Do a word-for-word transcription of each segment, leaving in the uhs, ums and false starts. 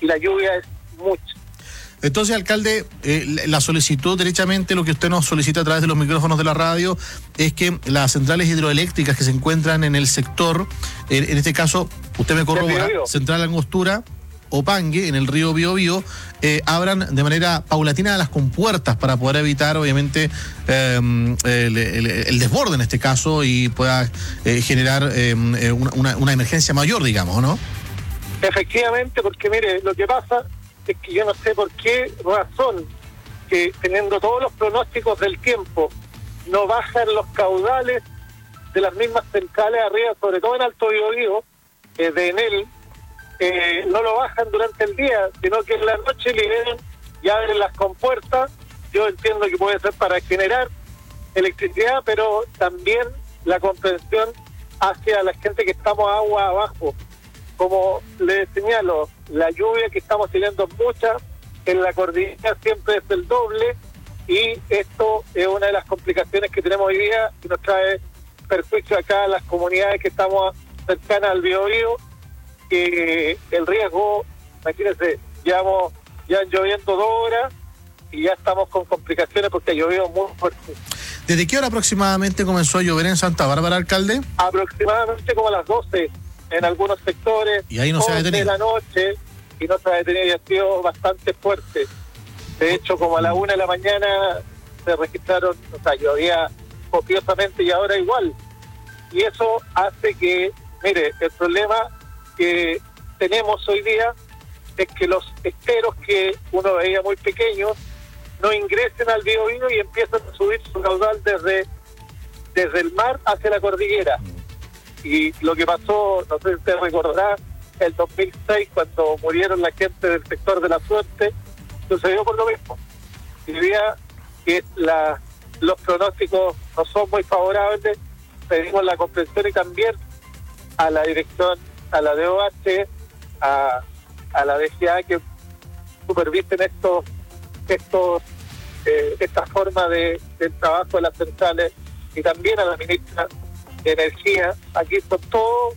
y la lluvia es mucha. Entonces, alcalde, eh, la solicitud, derechamente, lo que usted nos solicita a través de los micrófonos de la radio, es que las centrales hidroeléctricas que se encuentran en el sector, en, en este caso, usted me corrobora, Central Angostura, Opangue, en el río Biobío, eh, abran de manera paulatina las compuertas para poder evitar, obviamente, eh, el, el, el desborde en este caso y pueda eh, generar eh, una, una emergencia mayor, digamos, ¿no? Efectivamente, porque mire, lo que pasa es que yo no sé por qué razón, que teniendo todos los pronósticos del tiempo, no bajan los caudales de las mismas centrales arriba, sobre todo en Alto Biobío, eh, de Enel, eh, no lo bajan durante el día, sino que en la noche liberan y abren las compuertas. Yo entiendo que puede ser para generar electricidad, pero también la comprensión hacia la gente que estamos agua abajo. Como les señalo, la lluvia que estamos teniendo es mucha, en la cordillera siempre es el doble, y esto es una de las complicaciones que tenemos hoy día y nos trae perjuicio acá a las comunidades que estamos cercanas al Biobío, que el riesgo, imagínense, llevamos ya lloviendo dos horas y ya estamos con complicaciones porque ha llovido muy fuerte. ¿Desde qué hora aproximadamente comenzó a llover en Santa Bárbara, alcalde? Aproximadamente como a las doce. En algunos sectores, y ahí no se ha detenido. De la noche, y no se ha detenido, y ha sido bastante fuerte. De hecho, como a la una de la mañana se registraron, o sea, llovía copiosamente y ahora igual. Y eso hace que, mire, el problema que tenemos hoy día es que los esteros que uno veía muy pequeños no ingresen al Biobío y empiezan a subir su caudal desde, desde el mar hacia la cordillera. Y lo que pasó, no sé si usted recordará, el dos mil seis, cuando murieron la gente del sector de la Suerte, sucedió por lo mismo. Y día que la, los pronósticos no son muy favorables, pedimos la comprensión y también a la dirección, a la D O H, a, a la D G A, que supervisen estos, estos eh, esta forma de, del trabajo de las centrales, y también a la ministra de Energía. Aquí son todos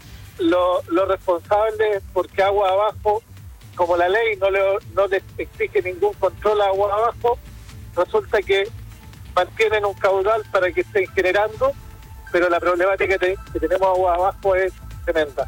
los lo responsables, porque agua abajo, como la ley no le no les exige ningún control a agua abajo, resulta que mantienen un caudal para que estén generando, pero la problemática que, que tenemos agua abajo es tremenda.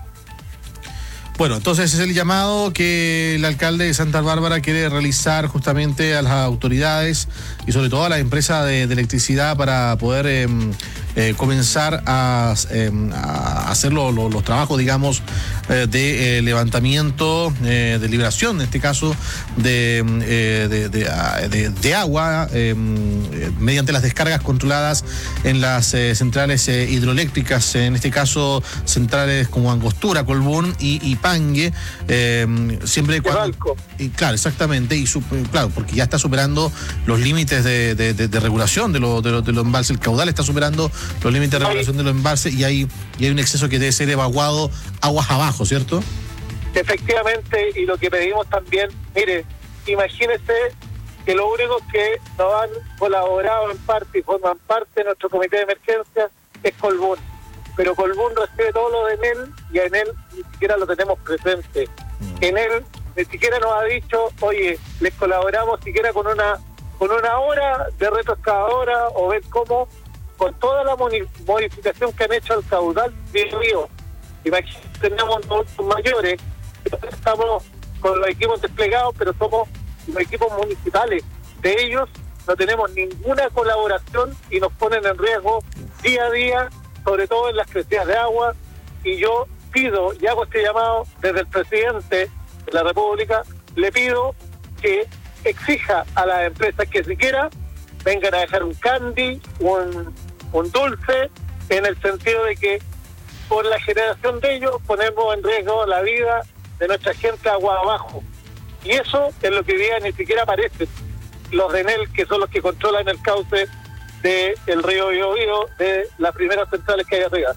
Bueno, entonces es el llamado que el alcalde de Santa Bárbara quiere realizar justamente a las autoridades y sobre todo a la empresa de, de electricidad para poder eh, eh, comenzar a, eh, a hacer lo, lo, los trabajos, digamos, eh, de eh, levantamiento, eh, de liberación, en este caso, de, eh, de, de, de, de agua eh, mediante las descargas controladas en las eh, centrales eh, hidroeléctricas, en este caso centrales como Angostura, Colbún y, y Pangue, eh, siempre cuando, y claro, exactamente, y super, claro, porque ya está superando los límites de, de, de, de regulación de los de lo, de lo embalses, el caudal está superando los límites de regulación de los embalses y hay, y hay un exceso que debe ser evacuado aguas abajo, ¿cierto? Efectivamente, y lo que pedimos también, mire, imagínese que lo único que nos han colaborado en parte y forman parte de nuestro comité de emergencia es Colbún. Pero Colbún recibe todo lo de Enel y a Enel ni siquiera lo tenemos presente. Mm. Enel ni siquiera nos ha dicho, oye, les colaboramos siquiera con una con una hora de retroexcavadora o ver cómo, con toda la modificación que han hecho al caudal del río. Imagínate, tenemos adultos mayores, estamos con los equipos desplegados, pero somos los equipos municipales. De ellos no tenemos ninguna colaboración y nos ponen en riesgo día a día, sobre todo en las crecidas de agua, y yo pido y hago este llamado desde el presidente de la República, le pido que exija a las empresas que siquiera vengan a dejar un candy, un, un dulce, en el sentido de que por la generación de ellos ponemos en riesgo la vida de nuestra gente agua abajo. Y eso es lo que hoy día ni siquiera aparece. Los de Enel, que son los que controlan el cauce del río Biobío, de las primeras centrales que hay arriba.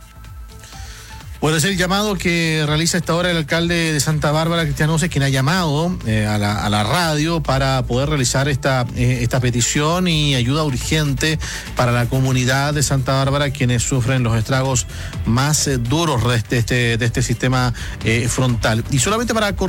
Bueno, es el llamado que realiza esta hora el alcalde de Santa Bárbara, Cristian Oces, quien ha llamado eh, a, la, a la radio para poder realizar esta, eh, esta petición y ayuda urgente para la comunidad de Santa Bárbara, quienes sufren los estragos más eh, duros de este, de este sistema eh, frontal. Y solamente para